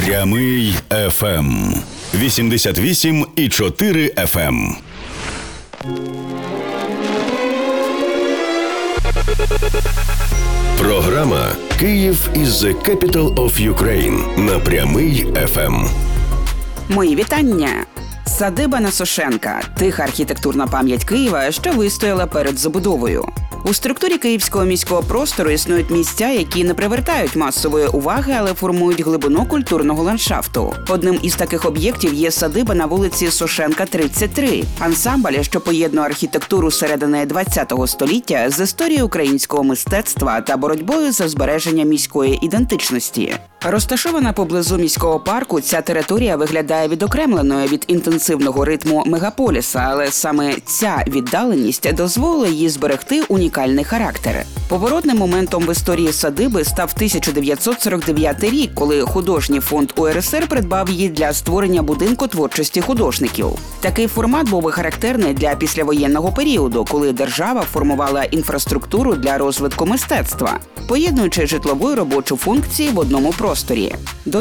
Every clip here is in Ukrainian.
Прямий FM 88,4 FM. Програма «Київ is the capital of Ukraine» на Прямий FM. Мої вітання. Садиба на Сошенка – тиха архітектурна пам'ять Києва, що вистояла перед забудовою. У структурі київського міського простору існують місця, які не привертають масової уваги, але формують глибину культурного ландшафту. Одним із таких об'єктів є садиба на вулиці Сошенка, 33. Ансамбль, що поєднує архітектуру середини ХХ століття з історією українського мистецтва та боротьбою за збереження міської ідентичності. Розташована поблизу міського парку, ця територія виглядає відокремленою від інтенсивного ритму мегаполіса, але саме ця віддаленість дозволила їй зберегти унікальний характер. Поворотним моментом в історії садиби став 1949 рік, коли художній фонд УРСР придбав її для створення будинку творчості художників. Такий формат був характерний для післявоєнного періоду, коли держава формувала інфраструктуру для розвитку мистецтва, поєднуючи житлову і робочу функції в одному просторі. До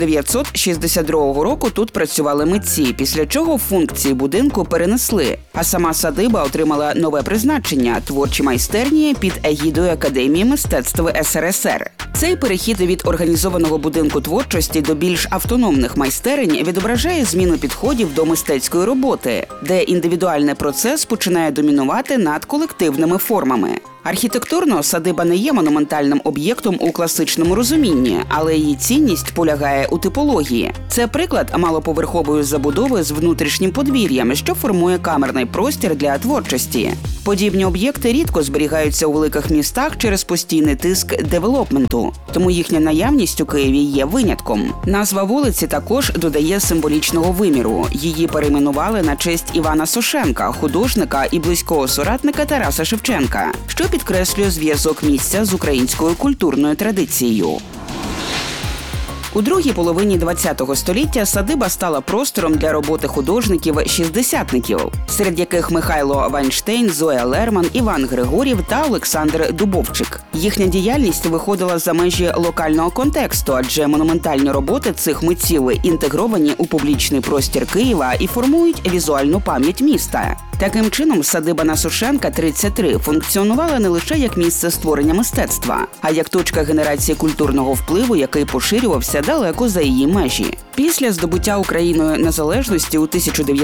1962 року тут працювали митці, після чого функції будинку перенесли, а сама садиба отримала нове призначення – творчі майстерні під егідою Академії мистецтв СРСР. Цей перехід від організованого будинку творчості до більш автономних майстерень відображає зміну підходів до мистецької роботи, де індивідуальний процес починає домінувати над колективними формами. Архітектурно садиба не є монументальним об'єктом у класичному розумінні, але її цінність полягає у типології. Це приклад малоповерхової забудови з внутрішнім подвір'ям, що формує камерний простір для творчості. Подібні об'єкти рідко зберігаються у великих містах через постійний тиск девелопменту, тому їхня наявність у Києві є винятком. Назва вулиці також додає символічного виміру. Її перейменували на честь Івана Сошенка, художника і близького соратника Тараса Шевченка, що підкреслює зв'язок місця з українською культурною традицією. У другій половині ХХ століття садиба стала простором для роботи художників-шістдесятників, серед яких Михайло Вайнштейн, Зоя Лерман, Іван Григорів та Олександр Дубовчик. Їхня діяльність виходила за межі локального контексту, адже монументальні роботи цих митців інтегровані у публічний простір Києва і формують візуальну пам'ять міста. Таким чином, садиба на Сошенка, 33, функціонувала не лише як місце створення мистецтва, а як точка генерації культурного впливу, який поширювався далеко за її межі. Після здобуття Україною незалежності у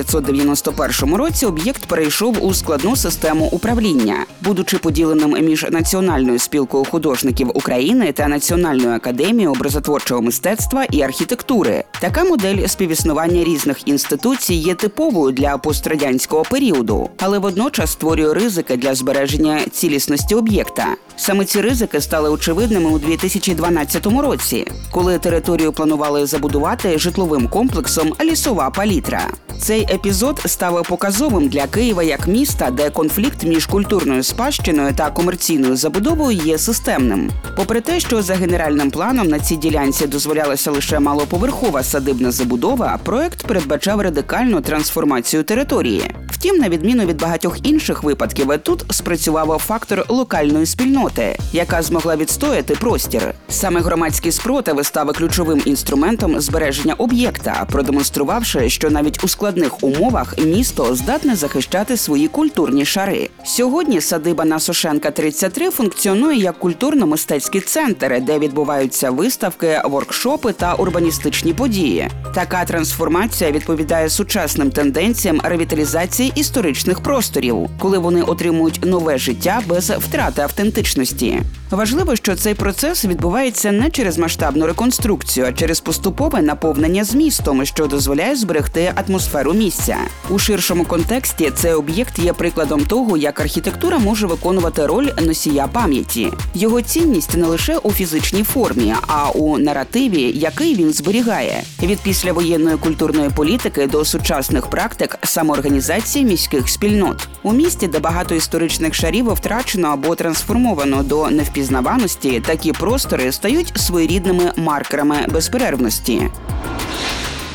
1991 році об'єкт перейшов у складну систему управління, будучи поділеним між Національною спілкою художників України та Національною академією образотворчого мистецтва і архітектури. Така модель співіснування різних інституцій є типовою для пострадянського періоду, але водночас створює ризики для збереження цілісності об'єкта. Саме ці ризики стали очевидними у 2012 році, коли територію планували забудувати житловим комплексом «Лісова палітра». Цей епізод став показовим для Києва як міста, де конфлікт між культурною спадщиною та комерційною забудовою є системним. Попри те, що за генеральним планом на цій ділянці дозволялася лише малоповерхова садибна забудова, проект передбачав радикальну трансформацію території. Втім, на відміну від багатьох інших випадків, тут спрацював фактор локальної спільноти, яка змогла відстояти простір. Саме громадський спротив став ключовим інструментом збереження об'єкта, продемонструвавши, що навіть у складних умовах місто здатне захищати свої культурні шари. Сьогодні садиба на Сошенка, 33 функціонує як культурно-мистецький центр, де відбуваються виставки, воркшопи та урбаністичні події. Така трансформація відповідає сучасним тенденціям ревіталізації історичних просторів, коли вони отримують нове життя без втрати автентичності. Важливо, що цей процес відбувається не через масштабну реконструкцію, а через поступове наповнення змістом, що дозволяє зберегти атмосферу місця. У ширшому контексті цей об'єкт є прикладом того, як архітектура може виконувати роль носія пам'яті. Його цінність не лише у фізичній формі, а у наративі, який він зберігає. Від післявоєнної культурної політики до сучасних практик самоорганізації міських спільнот. У місті, де багато історичних шарів втрачено або трансформовано до невпізнаваності, такі простори стають своєрідними маркерами безперервності.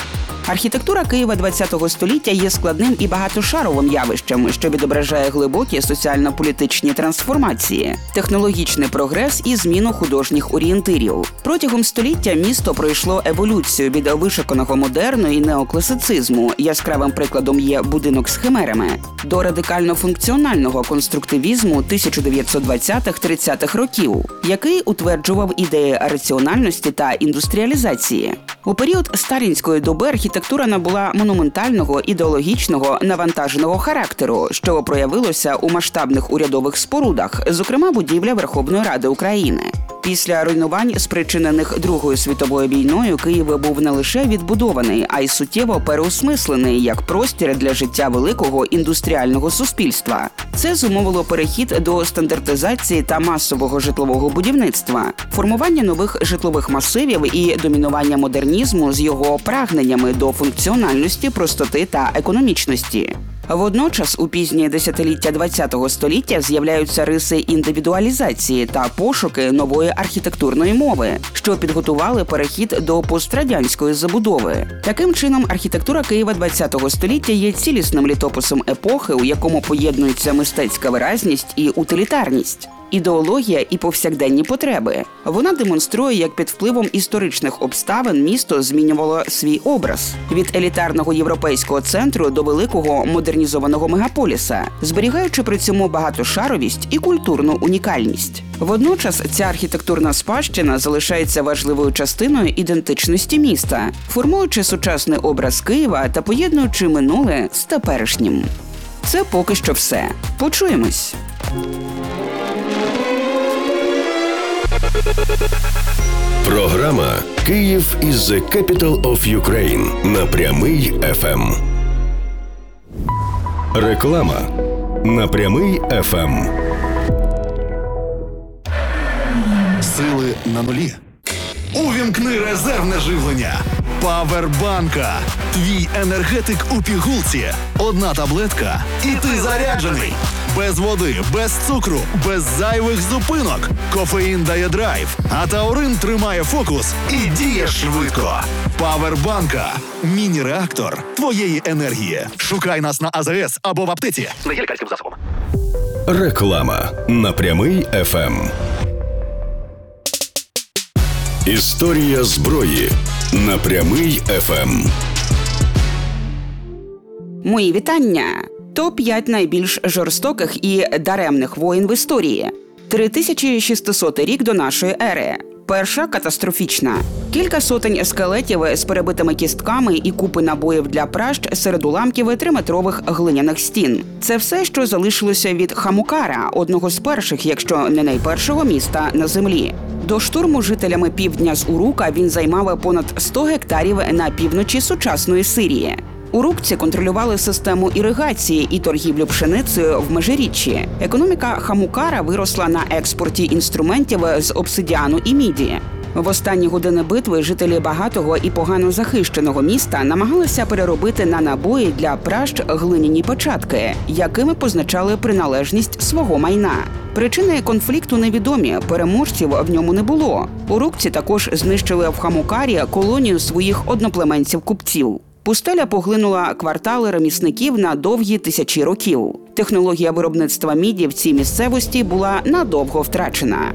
Архітектура Києва ХХ століття є складним і багатошаровим явищем, що відображає глибокі соціально-політичні трансформації, технологічний прогрес і зміну художніх орієнтирів. Протягом століття місто пройшло еволюцію від вишуканого модерну і неокласицизму, яскравим прикладом є будинок з химерами, до радикально-функціонального конструктивізму 1920-30-х років, який утверджував ідеї раціональності та індустріалізації. У період сталінської доби архітектура набула монументального, ідеологічного, навантаженого характеру, що проявилося у масштабних урядових спорудах, зокрема будівля Верховної Ради України. Після руйнувань, спричинених Другою світовою війною, Київ був не лише відбудований, а й суттєво переосмислений як простір для життя великого індустріального суспільства. Це зумовило перехід до стандартизації та масового житлового будівництва, формування нових житлових масивів і домінування модернізму з його прагненнями до функціональності, простоти та економічності. Водночас у пізні десятиліття ХХ століття з'являються риси індивідуалізації та пошуки нової архітектурної мови, що підготували перехід до пострадянської забудови. Таким чином, архітектура Києва ХХ століття є цілісним літописом епохи, у якому поєднуються мистецька виразність і утилітарність, ідеологія і повсякденні потреби. Вона демонструє, як під впливом історичних обставин місто змінювало свій образ – від елітарного європейського центру до великого модернізованого мегаполіса, зберігаючи при цьому багатошаровість і культурну унікальність. Водночас ця архітектурна спадщина залишається важливою частиною ідентичності міста, формуючи сучасний образ Києва та поєднуючи минуле з теперішнім. Це поки що все. Почуємось! Програма «Київ is the capital of Ukraine» на Прямий ФМ. Реклама на Прямий ФМ. Сили на нулі. Увімкни резервне живлення. Павербанка. Твій енергетик у пігулці. Одна таблетка і ти заряджений. Без води, без цукру, без зайвих зупинок. Кофеїн дає драйв, а таурин тримає фокус і діє швидко. Павербанка. Міні-реактор твоєї енергії. Шукай нас на АЗС або в аптеці. Не є лікарським засобом. Реклама на Прямий ФМ. Історія зброї на Прямий ФМ. Мої вітання! Топ-5 найбільш жорстоких і даремних воїн в історії. 3600 рік до нашої ери. Перша – катастрофічна. Кілька сотень скелетів з перебитими кістками і купи набоїв для пращ серед уламків 3-метрових глиняних стін. Це все, що залишилося від Хамукара, одного з перших, якщо не найпершого міста на землі. До штурму жителями півдня з Урука він займав понад 100 гектарів на півночі сучасної Сирії. Урукці контролювали систему іригації і торгівлю пшеницею в Межиріччі. Економіка Хамукара виросла на експорті інструментів з обсидіану і міді. В останні години битви жителі багатого і погано захищеного міста намагалися переробити на набої для пращ глиняні печатки, якими позначали приналежність свого майна. Причини конфлікту невідомі, переможців в ньому не було. Урукці також знищили в Хамукарі колонію своїх одноплеменців-купців. Пустеля поглинула квартали ремісників на довгі тисячі років. Технологія виробництва міді в цій місцевості була надовго втрачена.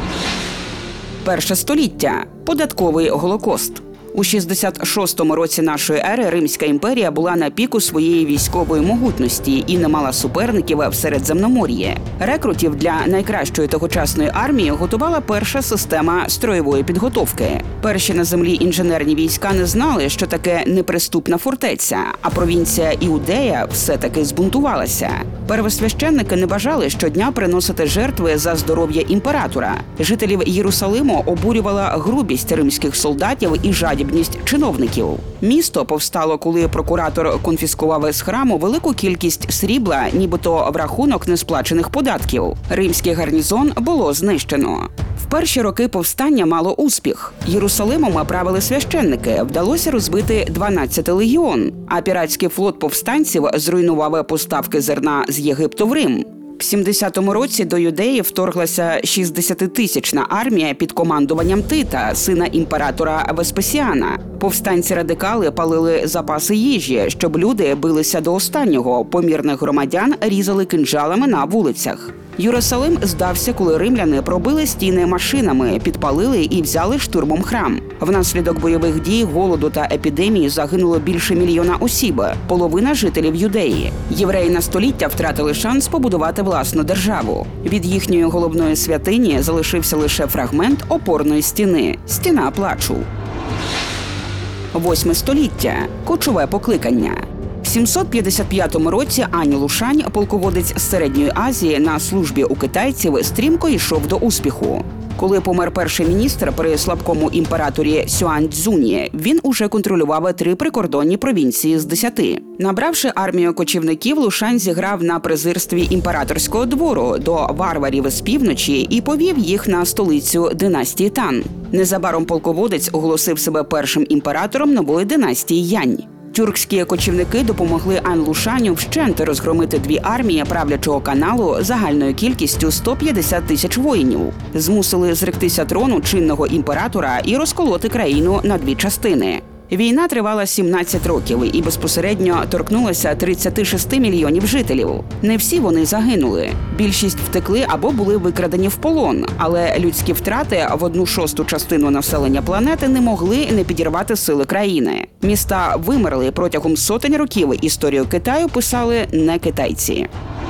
Перше століття. Податковий голокост. У 66-му році нашої ери Римська імперія була на піку своєї військової могутності і не мала суперників в Середземномор'ї. Рекрутів для найкращої тогочасної армії готувала перша система строєвої підготовки. Перші на землі інженерні війська не знали, що таке неприступна фортеця, а провінція Іудея все-таки збунтувалася. Первосвященники не бажали щодня приносити жертви за здоров'я імператора. Жителів Єрусалиму обурювала грубість римських солдатів і жадібність чиновників. Місто повстало, коли прокуратор конфіскував з храму велику кількість срібла, нібито в рахунок несплачених податків. Римський гарнізон було знищено. В перші роки повстання мало успіх. Єрусалимом правили священники, вдалося розбити 12-й легіон, а піратський флот повстанців зруйнував поставки зерна з Єгипту в Рим. В 70-му році до Юдеї вторглася 60-тисячна армія під командуванням Тита, сина імператора Веспасіана. Повстанці-радикали палили запаси їжі, щоб люди билися до останнього. Помірних громадян різали кинджалами на вулицях. Єрусалим здався, коли римляни пробили стіни машинами, підпалили і взяли штурмом храм. Внаслідок бойових дій, голоду та епідемії загинуло більше мільйона осіб, половина жителів Юдеї. Євреї на століття втратили шанс побудувати власну державу. Від їхньої головної святині залишився лише фрагмент опорної стіни – стіна плачу. 8 століття. Кочове покликання. В 755 році Ань Лушань, полководець з Середньої Азії на службі у китайців, стрімко йшов до успіху. Коли помер перший міністр при слабкому імператорі Сюань-Цзуні, він уже контролював 3 прикордонні провінції з 10. Набравши армію кочівників, Лушань зіграв на презирстві імператорського двору до варварів з півночі і повів їх на столицю династії Тан. Незабаром полководець оголосив себе першим імператором нової династії Янь. Тюркські кочівники допомогли Ань Лушаню вщент розгромити 2 армії правлячого каналу загальною кількістю 150 тисяч воїнів. Змусили зректися трону чинного імператора і розколоти країну на 2 частини. Війна тривала 17 років і безпосередньо торкнулася 36 мільйонів жителів. Не всі вони загинули. Більшість втекли або були викрадені в полон, але людські втрати в 1/6 частину населення планети не могли не підірвати сили країни. Міста вимерли протягом сотень років, історію Китаю писали не китайці.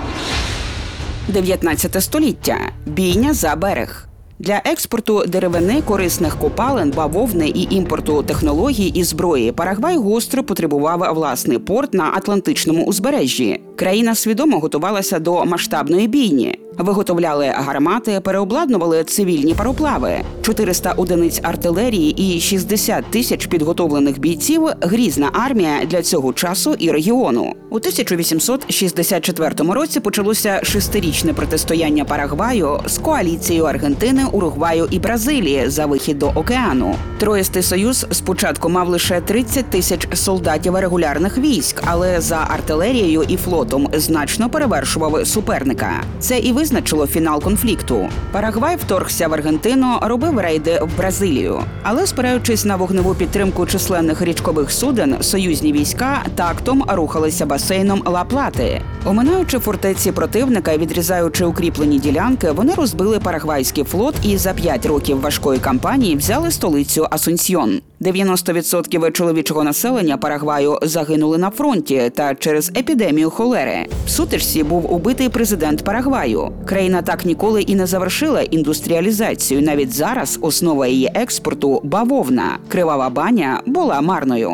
19 століття. Бійня за берег. Для експорту деревини, корисних копалин, бавовни і імпорту технологій і зброї Парагвай гостро потребував власний порт на Атлантичному узбережжі. Країна свідомо готувалася до масштабної бійні. Виготовляли гармати, переобладнували цивільні пароплави. 400 одиниць артилерії і 60 тисяч підготовлених бійців – грізна армія для цього часу і регіону. У 1864 році почалося 6-річне протистояння Парагваю з коаліцією Аргентини, Уругваю і Бразилії за вихід до океану. Троїстий союз спочатку мав лише 30 тисяч солдатів регулярних військ, але за артилерією і флотом значно перевершував суперника. Це і визначило фінал конфлікту. Парагвай вторгся в Аргентину, робив рейди в Бразилію. Але, спираючись на вогневу підтримку численних річкових суден, союзні війська тактом рухалися басейном Ла-Плати. Оминаючи фортеці противника і відрізаючи укріплені ділянки, вони розбили парагвайський флот і за 5 років важкої кампанії взяли столицю Асунсьйон. 90% чоловічого населення Парагваю загинули на фронті та через епідемію холери. В сутичці був убитий президент Парагваю. Країна так ніколи і не завершила індустріалізацію. Навіть зараз основа її експорту – бавовна. Кривава баня була марною.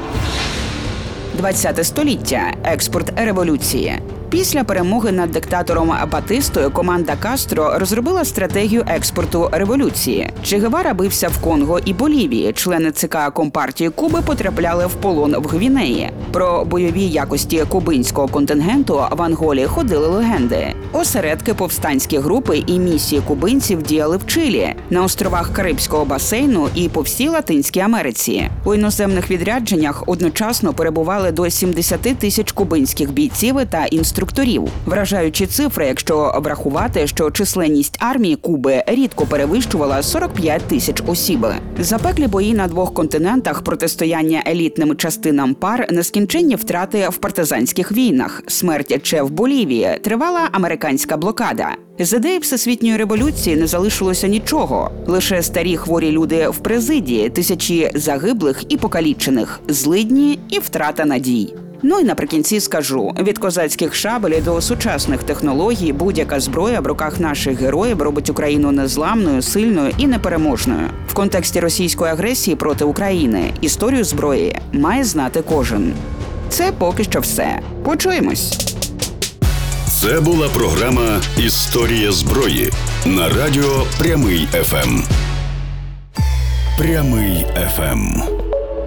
20 століття. Експорт революції. Після перемоги над диктатором Батистою команда Кастро розробила стратегію експорту революції. Че Гевара бився в Конго і Болівії. Члени ЦК Компартії Куби потрапляли в полон в Гвінеї. Про бойові якості кубинського контингенту в Анголі ходили легенди. Осередки повстанські групи і місії кубинців діяли в Чилі, на островах Карибського басейну і по всій Латинській Америці. У іноземних відрядженнях одночасно перебували до 70 тисяч кубинських бійців та інструкторів. Вражаючі цифри, якщо врахувати, що численність армії Куби рідко перевищувала 45 тисяч осіб. Запеклі бої на 2 континентах, протистояння елітним частинам пар, нескінченні втрати в партизанських війнах, смерть Че в Болівії, тривала американська блокада. З ідеї всесвітньої революції не залишилося нічого. Лише старі хворі люди в президії, тисячі загиблих і покалічених, злидні і втрата надій. Ну і наприкінці скажу, від козацьких шабель до сучасних технологій будь-яка зброя в руках наших героїв робить Україну незламною, сильною і непереможною. В контексті російської агресії проти України історію зброї має знати кожен. Це поки що все. Почуємось! Це була програма «Історія зброї» на радіо Прямий ФМ. Прямий ФМ.